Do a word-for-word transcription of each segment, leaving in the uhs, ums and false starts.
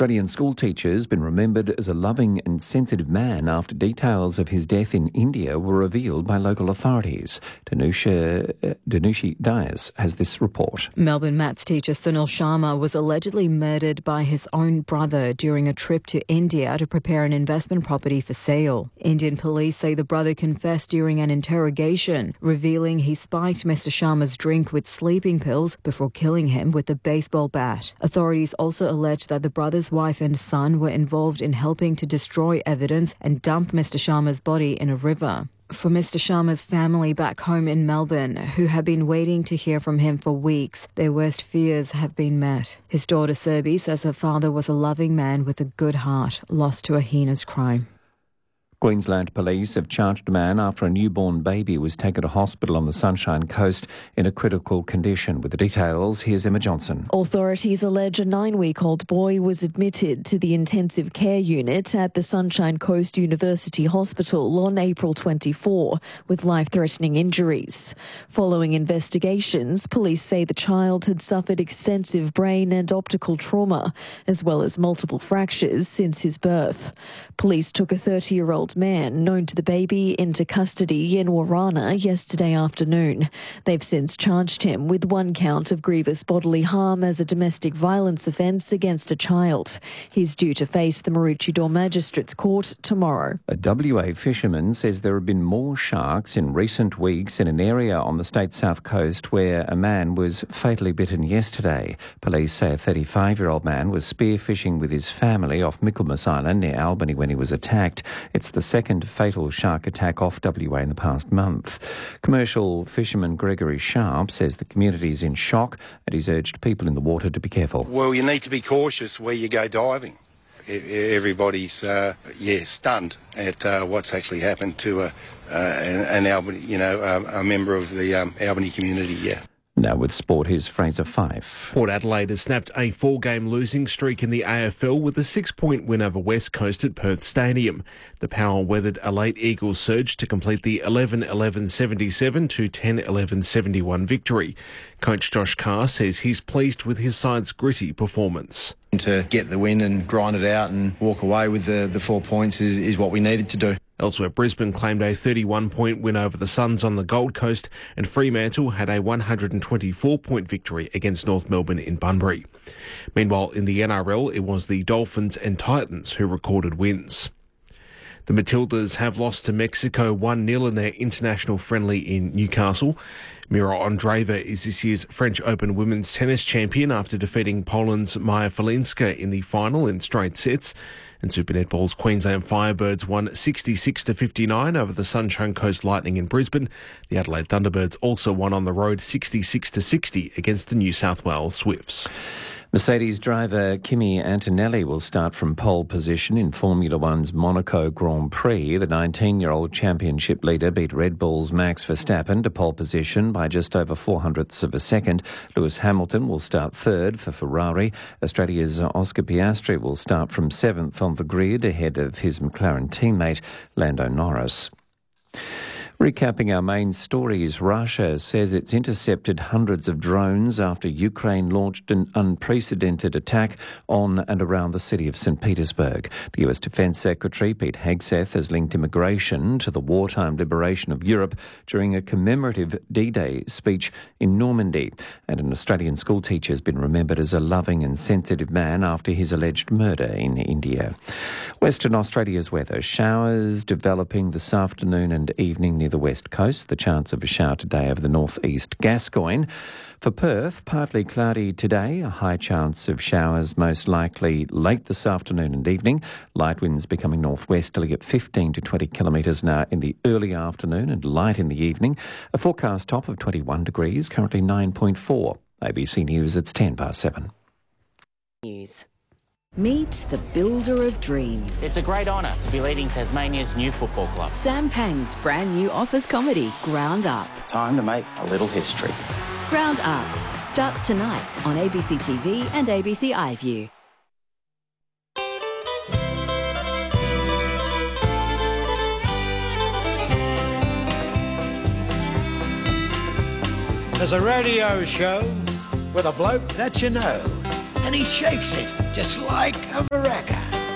Australian schoolteacher has been remembered as a loving and sensitive man after details of his death in India were revealed by local authorities. Danusha, uh, Danushi Dias has this report. Melbourne maths teacher Sunil Sharma was allegedly murdered by his own brother during a trip to India to prepare an investment property for sale. Indian police say the brother confessed during an interrogation, revealing he spiked Mister Sharma's drink with sleeping pills before killing him with a baseball bat. Authorities also allege that the brother's wife and son were involved in helping to destroy evidence and dump Mister Sharma's body in a river. For Mister Sharma's family back home in Melbourne, who have been waiting to hear from him for weeks, their worst fears have been met. His daughter Serbi says her father was a loving man with a good heart, lost to a heinous crime. Queensland Police have charged a man after a newborn baby was taken to hospital on the Sunshine Coast in a critical condition. With the details, here's Emma Johnson. Authorities allege a nine-week-old boy was admitted to the intensive care unit at the Sunshine Coast University Hospital on April twenty-fourth with life-threatening injuries. Following investigations, police say the child had suffered extensive brain and optical trauma, as well as multiple fractures since his birth. Police took a thirty-year-old man known to the baby into custody in Warana yesterday afternoon. They've since charged him with one count of grievous bodily harm as a domestic violence offence against a child. He's due to face the Maroochydore Magistrates Court tomorrow. A W A fisherman says there have been more sharks in recent weeks in an area on the state's south coast where a man was fatally bitten yesterday. Police say a thirty-five-year-old man was spearfishing with his family off Michaelmas Island near Albany when he was attacked. It's the second fatal shark attack off W A in the past month. Commercial fisherman Gregory Sharp says the community is in shock and he's urged people in the water to be careful. Well, you need to be cautious where you go diving. Everybody's, uh, yeah, stunned at uh, what's actually happened to a, uh, an, an Albany, you know, a, a member of the um, Albany community, yeah. Now with sport, here's Fraser Fife. Port Adelaide has snapped a four-game losing streak in the A F L with a six-point win over West Coast at Perth Stadium. The Power weathered a late Eagles surge to complete the eleven eleven seventy-seven to ten eleven seventy-one victory. Coach Josh Carr says he's pleased with his side's gritty performance. To get the win and grind it out and walk away with the, the four points is, is what we needed to do. Elsewhere, Brisbane claimed a thirty-one point win over the Suns on the Gold Coast, and Fremantle had a one hundred twenty-four point victory against North Melbourne in Bunbury. Meanwhile, in the N R L, it was the Dolphins and Titans who recorded wins. The Matildas have lost to Mexico one nil in their international friendly in Newcastle. Mira Andreeva is this year's French Open women's tennis champion after defeating Poland's Maja Falinska in the final in straight sets. And Super Netball's Queensland Firebirds won sixty-six to fifty-nine over the Sunshine Coast Lightning in Brisbane. The Adelaide Thunderbirds also won on the road sixty-six to sixty against the New South Wales Swifts. Mercedes driver Kimi Antonelli will start from pole position in Formula One's Monaco Grand Prix. The nineteen-year-old championship leader beat Red Bull's Max Verstappen to pole position by just over four hundredths of a second. Lewis Hamilton will start third for Ferrari. Australia's Oscar Piastri will start from seventh on the grid ahead of his McLaren teammate Lando Norris. Recapping our main stories, Russia says it's intercepted hundreds of drones after Ukraine launched an unprecedented attack on and around the city of Saint Petersburg. The U S Defence Secretary Pete Hegseth has linked immigration to the wartime liberation of Europe during a commemorative D-Day speech in Normandy. And an Australian schoolteacher has been remembered as a loving and sensitive man after his alleged murder in India. Western Australia's weather. Showers developing this afternoon and evening near the west coast. The chance of a shower today over the northeast Gascoyne. For Perth, partly cloudy today, a high chance of showers most likely late this afternoon and evening. Light winds becoming northwesterly at fifteen to twenty kilometres an hour in the early afternoon and light in the evening. A forecast top of twenty-one degrees, currently nine point four. A B C News, it's ten past seven. News. Meet the builder of dreams. It's a great honour to be leading Tasmania's new football club. Sam Pang's brand new office comedy, Ground Up. Time to make a little history. Ground Up starts tonight on A B C T V and A B C iView. There's a radio show with a bloke that you know. and he shakes it just like a maraca.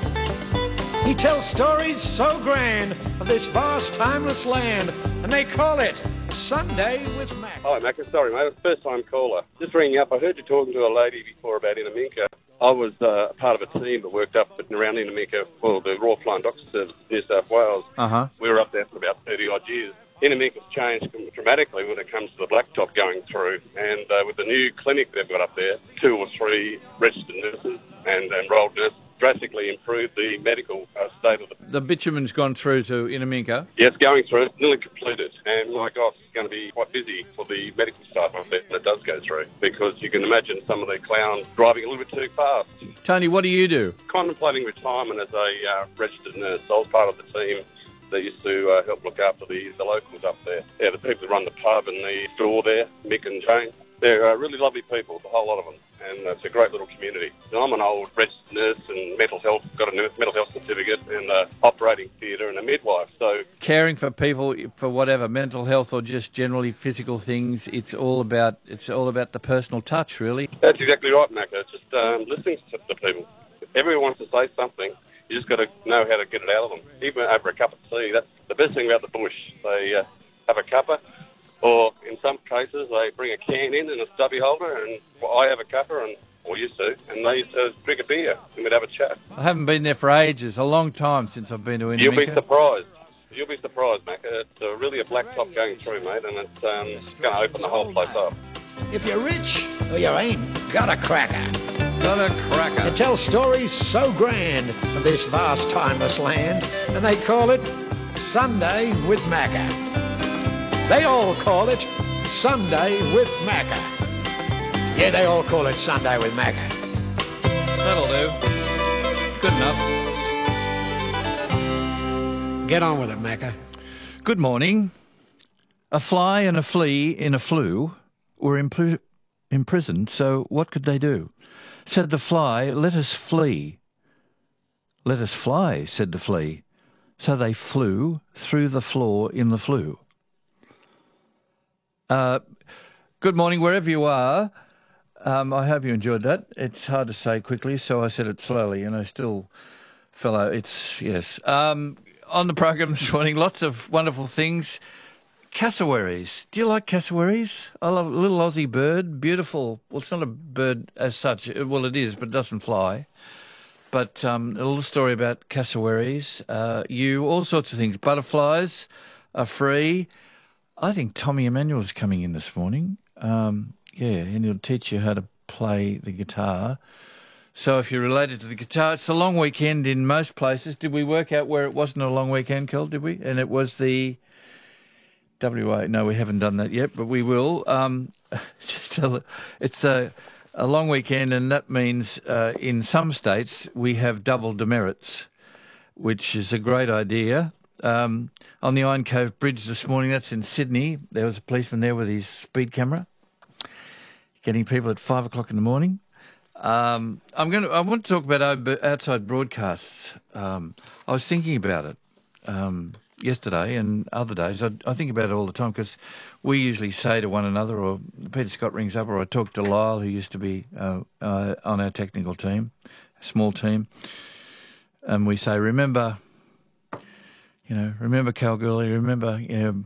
He tells stories so grand of this vast, timeless land, and they call it Sunday with Mac. Hi, Mac. Sorry, mate. It's a first-time caller. Just ringing up. I heard you talking to a lady before about Inaminka. I was uh, part of a team that worked up and around Inaminka for the Royal Flying Doctor Service in New South Wales. Uh-huh. We were up there for about thirty-odd years. Inaminka's changed dramatically when it comes to the blacktop going through, and uh, with the new clinic they've got up there, two or three registered nurses and enrolled nurses, drastically improved the medical uh, state of the... The bitumen's gone through to Inaminka? Yeah, it's going through. It's nearly completed. And, my gosh, it's going to be quite busy for the medical staff up there when it does go through, because you can imagine some of the clowns driving a little bit too fast. Tony, what do you do? Contemplating retirement as a uh, registered nurse. I was part of the team that used to uh, help look after the, the locals up there. Yeah, the people that run the pub and the store there, Mick and Jane. They're uh, really lovely people, the whole lot of them, and uh, it's a great little community. And I'm an old registered nurse and mental health, got a nurse, mental health certificate and uh, operating theatre and a midwife. So caring for people for whatever, mental health or just generally physical things, it's all about it's all about the personal touch, really. That's exactly right, Macca. It's just um, listening to, to people. If everyone wants to say something, you just got to know how to get it out of them. Even over a cup of tea, that's the best thing about the bush. They uh, have a cuppa. Or in some cases, they bring a can in and a stubby holder, and well, I have a cuppa, and or used to, and they used to drink a beer and we'd have a chat. I haven't been there for ages, a long time since I've been to Inaminka. You'll be surprised. You'll be surprised, Mac. It's uh, really a black top going through, mate, and it's um, going to open the whole place up. If you're rich or you ain't, got a cracker. Got a cracker. They tell stories so grand of this vast, timeless land, and they call it Sunday with Macca. They all call it Sunday with Macca. Yeah, they all call it Sunday with Macca. That'll do. Good enough. Get on with it, Macca. Good morning. A fly and a flea in a flue were impl- imprisoned, so what could they do? Said the fly, let us flee. Let us fly, said the flea. So they flew through the floor in the flue. Uh, good morning, wherever you are. Um, I hope you enjoyed that. It's hard to say quickly, so I said it slowly, and I still, fellow, it's, yes. Um, on the program this morning, lots of wonderful things. Cassowaries. Do you like cassowaries? I love a little Aussie bird, beautiful. Well, it's not a bird as such. Well, it is, but it doesn't fly. But um, a little story about cassowaries. Uh, you, all sorts of things. Butterflies are free. I think Tommy Emmanuel's coming in this morning. Um, yeah, and he'll teach you how to play the guitar. So if you're related to the guitar, it's a long weekend in most places. Did we work out where it wasn't a long weekend, Kel, did we? And it was the W A. No, we haven't done that yet, but we will. Um, just a, it's a, a long weekend, and that means uh, in some states we have double demerits, which is a great idea. Um, on the Iron Cove Bridge this morning, that's in Sydney, there was a policeman there with his speed camera, getting people at five o'clock in the morning. Um, I'm going to. I want to talk about outside broadcasts. Um, I was thinking about it um, yesterday and other days. I, I think about it all the time because we usually say to one another, or Peter Scott rings up, or I talk to Lyle, who used to be uh, uh, on our technical team, a small team, and we say, remember. You know, remember Kalgoorlie, remember you know,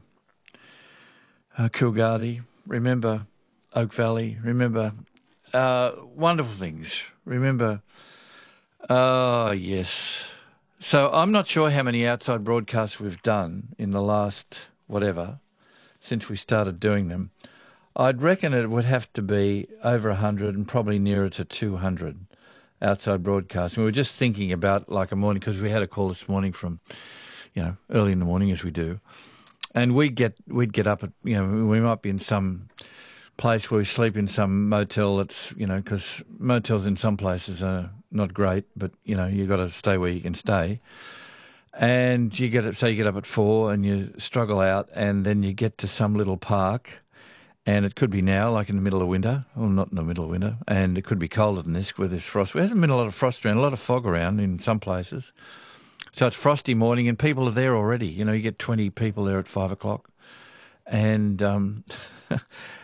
uh, Coolgardie, remember Oak Valley, remember uh, wonderful things. Remember, oh, uh, yes. So I'm not sure how many outside broadcasts we've done in the last, whatever, since we started doing them. I'd reckon it would have to be over one hundred and probably nearer to two hundred outside broadcasts. And we were just thinking about like a morning, because we had a call this morning from... you know, early in the morning as we do. And we'd get, we'd get up at, you know, we might be in some place where we sleep in some motel that's, you know, because motels in some places are not great, but, you know, you've got to stay where you can stay. And you get, say you get up at four and you struggle out and then you get to some little park and it could be now, like in the middle of winter, well, not in the middle of winter, and it could be colder than this where there's frost. There hasn't been a lot of frost around, a lot of fog around in some places. So it's frosty morning and people are there already. You know, you get twenty people there at five o'clock. And um,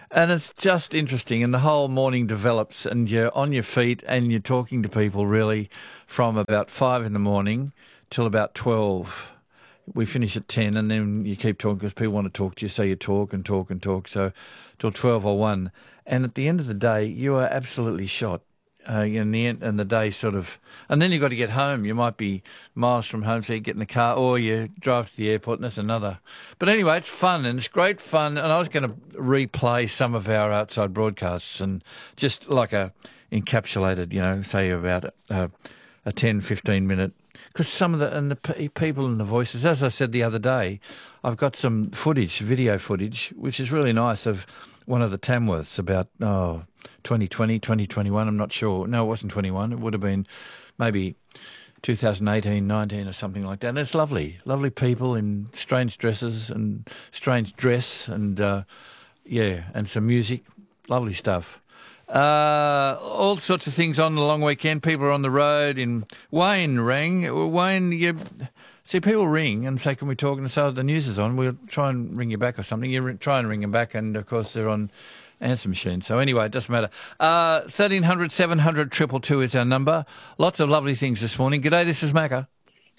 And it's just interesting, and the whole morning develops, and you're on your feet, and you're talking to people really from about five in the morning till about twelve. We finish at ten, and then you keep talking because people want to talk to you, so you talk and talk and talk, so till twelve or one. And at the end of the day, you are absolutely shot. Uh, in the end, and the day sort of, and then you've got to get home. You might be miles from home, so you get in the car, or you drive to the airport, and that's another. But anyway, it's fun, and it's great fun. And I was going to replay some of our outside broadcasts, and just like a encapsulated, you know, say about a, a ten, fifteen minute, because some of the and the p- people and the voices. As I said the other day, I've got some footage, video footage, which is really nice of one of the Tamworths about oh. twenty twenty, twenty twenty-one, I'm not sure. No, it wasn't twenty-one. It would have been maybe two thousand eighteen, nineteen or something like that. And it's lovely. Lovely people in strange dresses and strange dress and, uh, yeah, and some music. Lovely stuff. Uh, all sorts of things on the long weekend. People are on the road. In Wayne rang. Wayne, you... See, people ring and say, can we talk? And so the news is on. We'll try and ring you back or something. You try and ring them back, and, of course, they're on answer machine. So anyway, it doesn't matter. Uh, thirteen hundred, seven hundred, two two two is our number. Lots of lovely things this morning. G'day, this is Macca.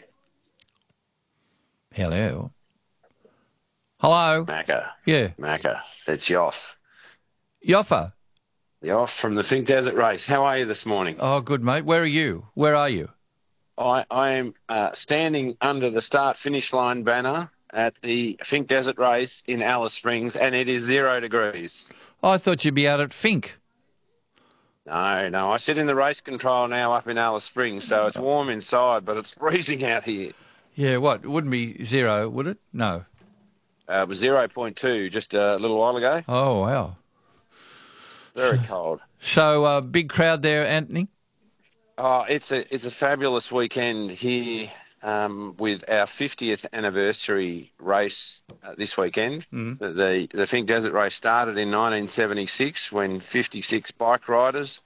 Hello. Hello. Macca. Yeah. Macca. It's Yoff. Yoffa. Yoff from the Fink Desert Race. How are you this morning? Oh, good, mate. Where are you? Where are you? I, I am uh, standing under the start-finish line banner at the Fink Desert Race in Alice Springs, and it is zero degrees. I thought you'd be out at Fink. No, no. I sit in the race control now up in Alice Springs, so it's warm inside, but it's freezing out here. Yeah, what? It wouldn't be zero, would it? No. Uh, it was zero point two just a little while ago. Oh, wow. Very cold. So, uh, big crowd there, Anthony? Oh, it's a it's a fabulous weekend here um, with our fiftieth anniversary race uh, this weekend. Mm. The, the the Fink Desert Race started in nineteen seventy-six when fifty-six bike riders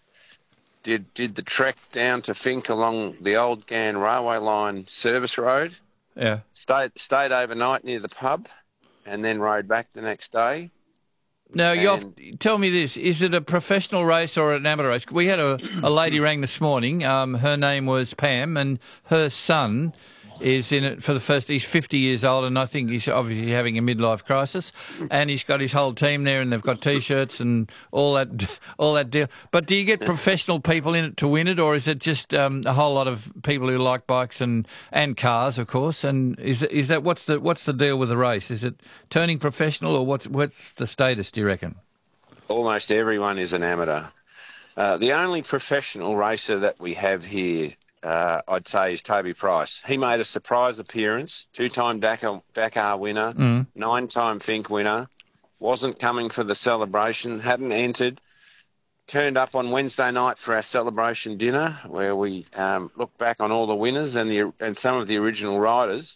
did did the trek down to Fink along the Old Gan Railway Line service road. Yeah. Stayed stayed overnight near the pub, and then rode back the next day. Now, Yoff, tell me this. Is it a professional race or an amateur race? We had a, a lady rang this morning. Um, her name was Pam, and her son is in it for the first... He's fifty years old, and I think he's obviously having a midlife crisis. And he's got his whole team there, and they've got T-shirts and all that all that deal. But do you get professional people in it to win it, or is it just um, a whole lot of people who like bikes and, and cars, of course? And is is that what's the what's the deal with the race? Is it turning professional, or what's what's the status, do you reckon? Almost everyone is an amateur. Uh, the only professional racer that we have here, uh, I'd say, is Toby Price. He made a surprise appearance, two-time Dakar, Dakar winner, mm. nine-time Fink winner, wasn't coming for the celebration, hadn't entered, turned up on Wednesday night for our celebration dinner where we um, looked back on all the winners and, the, and some of the original riders.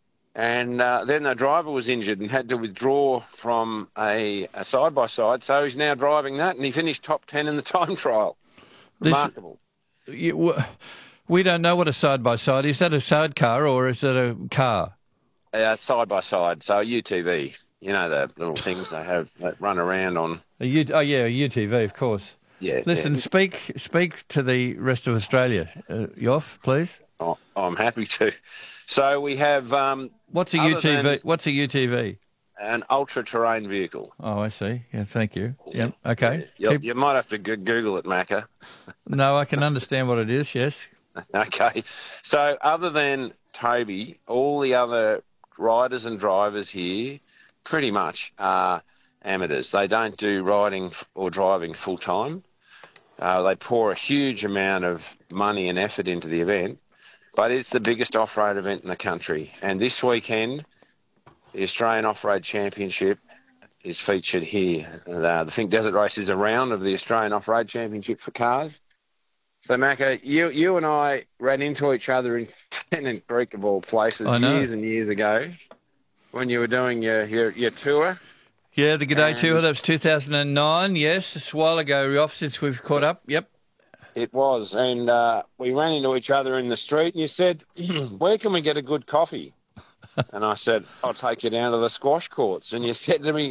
And uh, then the driver was injured and had to withdraw from a, a side-by-side, so he's now driving that, and he finished top ten in the time trial. Remarkable. This, you, we don't know what a side-by-side is. Is that a sidecar or is it a car? Uh, side-by-side, so a U T V. You know the little things they have that run around on. A U, oh, yeah, a U T V, of course. Yeah. Listen, yeah. speak speak to the rest of Australia, uh, Yoff, please. Oh, I'm happy to. So we have... Um, What's a U T V? What's a U T V? An ultra-terrain vehicle. Oh, I see. Yeah, thank you. Yeah, yep. Okay. You, Keep... you might have to g- Google it, Macca. No, I can understand what it is, yes. Okay. So other than Toby, all the other riders and drivers here pretty much are amateurs. They don't do riding or driving full-time. Uh, they pour a huge amount of money and effort into the event. But it's the biggest off-road event in the country. And this weekend, the Australian Off-Road Championship is featured here. The, the Fink Desert Race is a round of the Australian Off-Road Championship for cars. So, Macca, you you and I ran into each other in Tennant Creek, of all places, years and years ago when you were doing your, your, your tour. Yeah, the G'day and Tour. That was two thousand nine, yes. It's a while ago, Yoff, since we've caught up. Yep. It was, and uh, we ran into each other in the street, and you said, where can we get a good coffee? And I said, I'll take you down to the squash courts. And you said to me,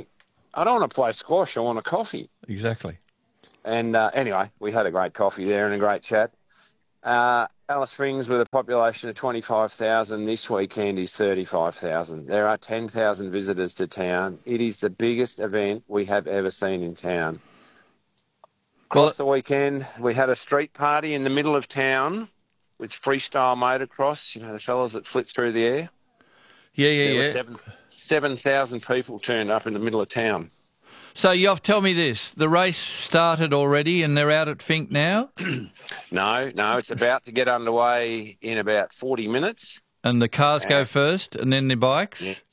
I don't want to play squash. I want a coffee. Exactly. And uh, anyway, we had a great coffee there and a great chat. Uh, Alice Springs, with a population of twenty-five thousand, this weekend is thirty-five thousand. There are ten thousand visitors to town. It is the biggest event we have ever seen in town. Across well, the weekend, we had a street party in the middle of town with freestyle motocross, you know, the fellas that flit through the air. Yeah, yeah, there yeah. Were seven, seven thousand people turned up in the middle of town. So, Yoff, tell me this. The race started already and they're out at Fink now? no, no, it's about to get underway in about forty minutes. And the cars uh, go first and then the bikes? Yeah.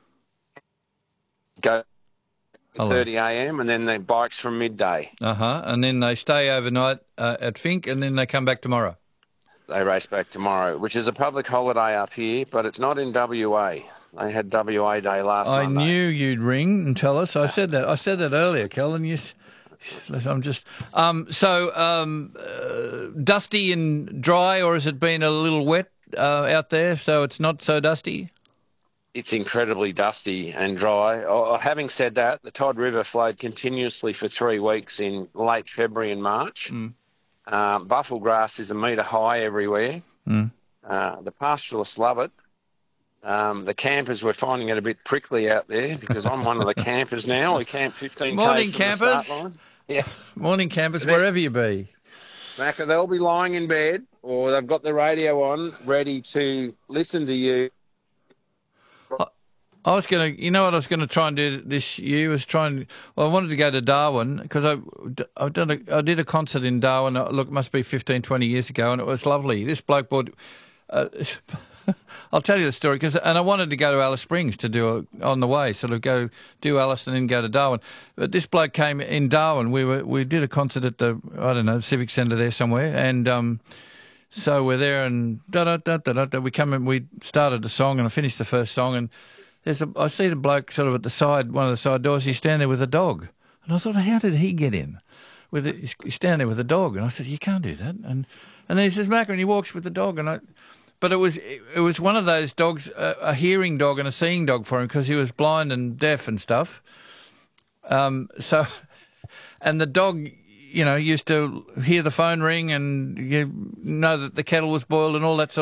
Go at thirty a m and then the bikes from midday. Uh-huh. And then they stay overnight uh, at Fink and then they come back tomorrow? They race back tomorrow, which is a public holiday up here, but it's not in W A. They had W A Day last I Monday. I knew you'd ring and tell us. I said that. I said that earlier, Kel, and you... I'm just... Um, so, um, uh, dusty and dry, or has it been a little wet uh, out there, so it's not so dusty? It's incredibly dusty and dry. Oh, having said that, the Todd River flowed continuously for three weeks in late February and March. Mm. Um, buffel grass is a metre high everywhere. Mm. Uh, the pastoralists love it. Um, the campers were finding it a bit prickly out there because I'm one of the campers now. We camp fifteen Morning, from campers. The start line. Yeah. Morning, campers, wherever you be. Macca, they'll be lying in bed or they've got the radio on ready to listen to you. I, I was going to, you know what I was going to try and do this year was try and, well, I wanted to go to Darwin because I, I, done a, I did a concert in Darwin, look, it must be fifteen, twenty years ago, and it was lovely. This bloke bought... Uh, I'll tell you the story, cause, and I wanted to go to Alice Springs to do a, on the way, sort of go do Alice and then go to Darwin. But this bloke came in Darwin. We were we did a concert at the, I don't know, the Civic Centre there somewhere, and um, so we're there and da da da da da. We come in, we started the song, and I finished the first song, and there's a, I see the bloke sort of at the side, one of the side doors. He's standing there with a dog, and I thought, how did he get in? With it, he's standing there with a dog, and I said, you can't do that. And and then he says, Macca, and he walks with the dog, and I. But it was it was one of those dogs, a, a hearing dog and a seeing dog for him because he was blind and deaf and stuff. Um, so, and the dog, you know, used to hear the phone ring and you know that the kettle was boiled and all that sort of